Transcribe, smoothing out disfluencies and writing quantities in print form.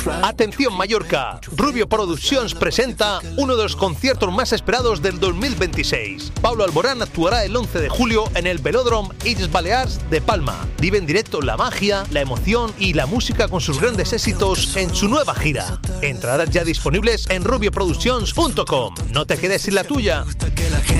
Atención Mallorca, Rubio Productions presenta uno de los conciertos más esperados del 2026. Pablo Alborán actuará el 11 de julio en el Velódromo Illes Balears de Palma. Vive en directo la magia, la emoción y la música con sus grandes éxitos en su nueva gira. Entradas ya disponibles en rubioproductions.com. No te quedes sin la tuya.